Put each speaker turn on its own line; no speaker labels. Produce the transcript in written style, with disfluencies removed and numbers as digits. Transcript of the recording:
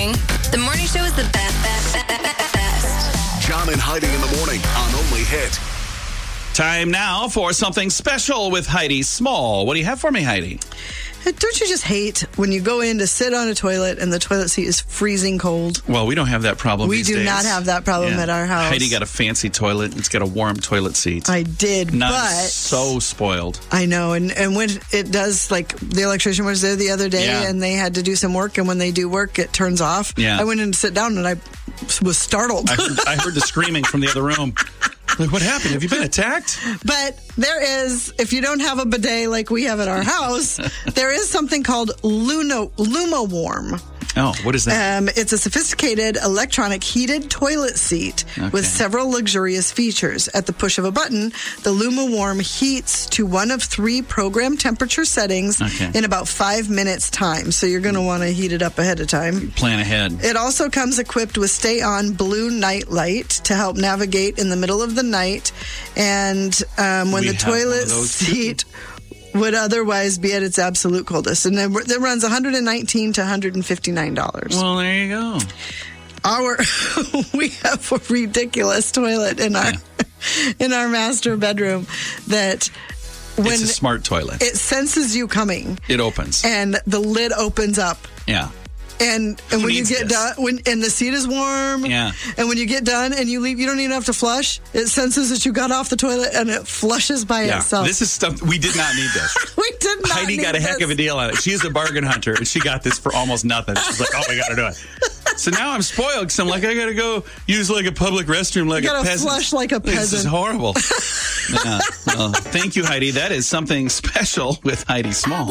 morning. The morning show is the best.
John and Heidi in the morning on Only Hit.
Time now for something special with Heidi Small. What do you have for me, Heidi?
Don't you just hate when you go in to sit on a toilet and the toilet seat is freezing cold?
Well, we don't have that problem
We
these
do
days.
not have that problem at our house.
Heidi got a fancy toilet. It's got a warm toilet seat.
I did,
Not
but...
so spoiled.
I know, and when it does, like, the electrician was there the other day, and they had to do some work, and when they do work, it turns off.
Yeah.
I went in to sit down, and I was startled.
I heard the screaming from the other room. Like, what happened? Have you been attacked?
But there is, if you don't have a bidet like we have at our house, there is something called LumaWarm.
Oh, what is that?
It's a sophisticated electronic heated toilet seat with several luxurious features. At the push of a button, the LumaWarm heats to one of 3 program temperature settings in about 5 minutes time. So you're going to want to heat it up ahead of time.
Plan ahead.
It also comes equipped with stay-on blue night light to help navigate in the middle of the night. And when the toilet seat would otherwise be at its absolute coldest. And then it runs $119 to $159.
Well, there you go.
We have a ridiculous toilet in our master bedroom that when
it's a smart toilet.
It senses you coming.
It opens.
And the lid opens up.
Yeah.
And when you get done, and the seat is warm, and when you get done and you leave, you don't even have to flush. It senses that you got off the toilet and it flushes by itself.
This is stuff we did not need this.
We did not.
Heidi got a heck of a deal on it. She's a bargain hunter, and she got this for almost nothing. She's like, "Oh, we got to do it." So now I'm spoiled because I'm like, I got to go use like a public restroom like a peasant.
You got to flush like a peasant.
This is horrible. Well, thank you, Heidi. That is something special with Heidi Small.